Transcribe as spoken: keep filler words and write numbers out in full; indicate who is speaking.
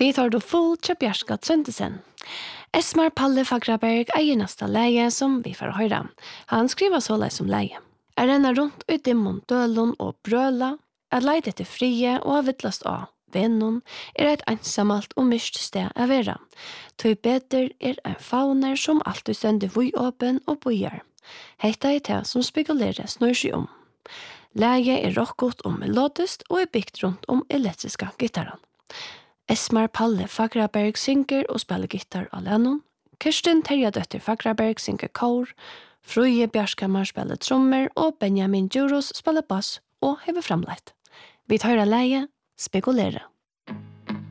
Speaker 1: Vi tar då full till Bjärska Tröntesen. Esmar Palle Fagraberg eier nästa läge som vi får höra. Han skriver så läge som läge. Er renner rundt ut i Montølon og brøla, er leid etter frie og har vittlast av. Vennen er et ensamalt og myst sted av vera. Tøy beter er en fauner som alltid stender vui åpen og bojar. Hetta er det som spekulerer snør seg om. Læge er rockot og melodist og er byggt rundt om elektriska gitarren. Esmar Palle Fagraberg synger og spiller gitar alene. Kirsten Terjadøtter Fagraberg synger kor. Frøye Bjarskammar spiller trommer og Benjamin Djuros spiller bass og hever framleit. Vi tar leie, spekulere.